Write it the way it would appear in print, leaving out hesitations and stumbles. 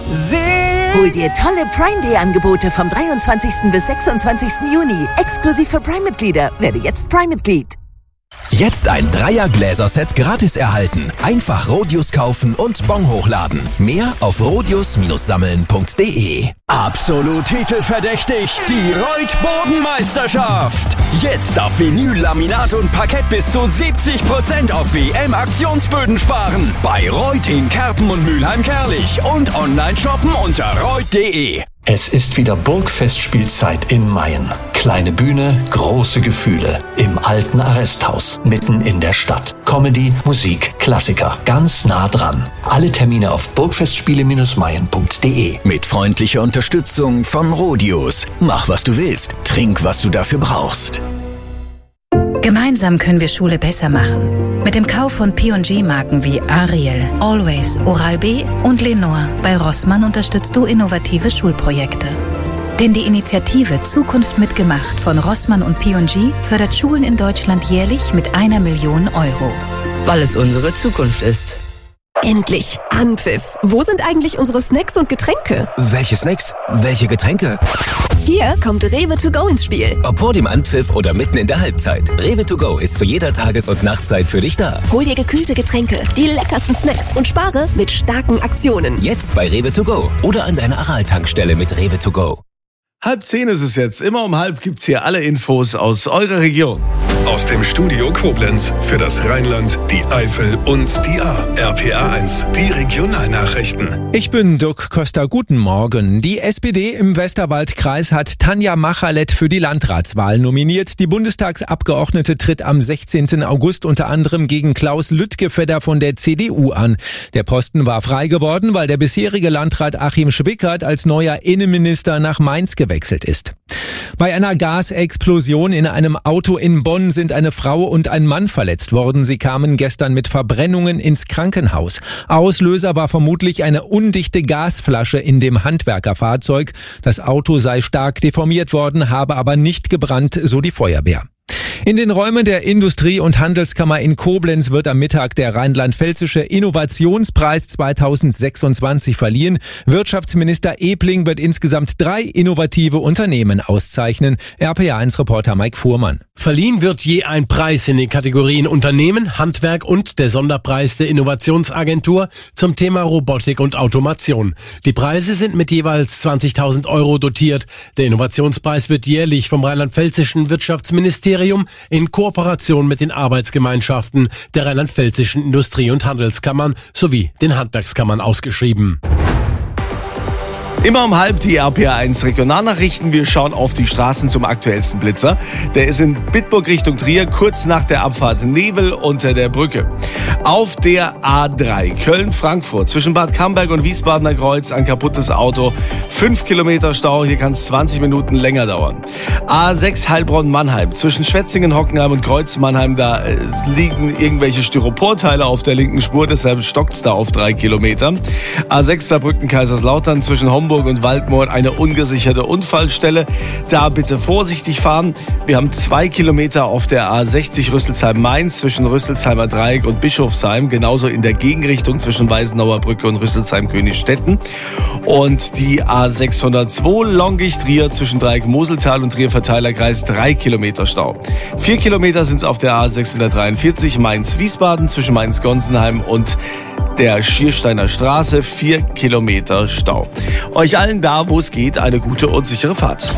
Hol dir tolle Prime Day Angebote vom 23. bis 26. Juni. Exklusiv für Prime-Mitglieder. Werde jetzt Prime-Mitglied. Jetzt ein Dreier-Gläser-Set gratis erhalten. Einfach Rodius kaufen und Bon hochladen. Mehr auf rodius-sammeln.de. Absolut titelverdächtig, die Reut-Bodenmeisterschaft. Jetzt auf Vinyl, Laminat und Parkett bis zu 70% auf WM-Aktionsböden sparen. Bei Reut in Kerpen und Mülheim-Kerlich und online shoppen unter reut.de. Es ist wieder Burgfestspielzeit in Mayen. Kleine Bühne, große Gefühle. Im alten Arresthaus, mitten in der Stadt. Comedy, Musik, Klassiker. Ganz nah dran. Alle Termine auf burgfestspiele-mayen.de. Mit freundlicher Unterstützung von Rodius. Mach, was du willst. Trink, was du dafür brauchst. Gemeinsam können wir Schule besser machen. Mit dem Kauf von P&G-Marken wie Ariel, Always, Oral-B und Lenore bei Rossmann unterstützt du innovative Schulprojekte. Denn die Initiative Zukunft mitgemacht von Rossmann und P&G fördert Schulen in Deutschland jährlich mit 1 Million Euro. Weil es unsere Zukunft ist. Endlich! Anpfiff! Wo sind eigentlich unsere Snacks und Getränke? Welche Snacks? Welche Getränke? Hier kommt Rewe to go ins Spiel. Ob vor dem Anpfiff oder mitten in der Halbzeit. Rewe to go ist zu jeder Tages- und Nachtzeit für dich da. Hol dir gekühlte Getränke, die leckersten Snacks und spare mit starken Aktionen. Jetzt bei Rewe to go oder an deiner Aral-Tankstelle mit Rewe to go. 9:30 ist es jetzt. Immer um 9:30 gibt's hier alle Infos aus eurer Region. Aus dem Studio Koblenz für das Rheinland, die Eifel und die Ahr. RPA 1, die Regionalnachrichten. Ich bin Dirk Köster. Guten Morgen. Die SPD im Westerwaldkreis hat Tanja Machalet für die Landratswahl nominiert. Die Bundestagsabgeordnete tritt am 16. August unter anderem gegen Klaus Lüttgefedder von der CDU an. Der Posten war frei geworden, weil der bisherige Landrat Achim Schwickert als neuer Innenminister nach Mainz gewechselt ist. Bei einer Gasexplosion in einem Auto in Bonn sind eine Frau und ein Mann verletzt worden. Sie kamen gestern mit Verbrennungen ins Krankenhaus. Auslöser war vermutlich eine undichte Gasflasche in dem Handwerkerfahrzeug. Das Auto sei stark deformiert worden, habe aber nicht gebrannt, so die Feuerwehr. In den Räumen der Industrie- und Handelskammer in Koblenz wird am Mittag der rheinland-pfälzische Innovationspreis 2026 verliehen. Wirtschaftsminister Ebling wird insgesamt 3 innovative Unternehmen auszeichnen. RPA1-Reporter Mike Fuhrmann. Verliehen wird je ein Preis in den Kategorien Unternehmen, Handwerk und der Sonderpreis der Innovationsagentur zum Thema Robotik und Automation. Die Preise sind mit jeweils 20.000 Euro dotiert. Der Innovationspreis wird jährlich vom rheinland-pfälzischen Wirtschaftsministerium in Kooperation mit den Arbeitsgemeinschaften der rheinland-pfälzischen Industrie- und Handelskammern sowie den Handwerkskammern ausgeschrieben. Immer um 9:30 die RPA 1 Regionalnachrichten. Wir schauen auf die Straßen zum aktuellsten Blitzer. Der ist in Bitburg Richtung Trier, kurz nach der Abfahrt Nebel unter der Brücke. Auf der A3 Köln-Frankfurt zwischen Bad Camberg und Wiesbadener Kreuz ein kaputtes Auto. 5 Kilometer Stau, hier kann es 20 Minuten länger dauern. A6 Heilbronn-Mannheim zwischen Schwetzingen, Hockenheim und Kreuz-Mannheim. Da liegen irgendwelche Styroporteile auf der linken Spur, deshalb stockt es da auf 3 Kilometer. A6 Saarbrücken-Kaiserslautern zwischen Homburg und Waldmoor eine ungesicherte Unfallstelle. Da bitte vorsichtig fahren. Wir haben 2 Kilometer auf der A60 Rüsselsheim-Mainz zwischen Rüsselsheimer Dreieck und Bischofsheim. Genauso in der Gegenrichtung zwischen Weißenauer Brücke und Rüsselsheim-Königstetten. Und die A602 Longicht-Trier zwischen Dreieck Moseltal und Trier-Verteilerkreis 3 Kilometer Stau. 4 Kilometer sind es auf der A643 Mainz-Wiesbaden zwischen Mainz-Gonsenheim und der Schiersteiner Straße, 4 Kilometer Stau. Euch allen da, wo es geht, eine gute und sichere Fahrt.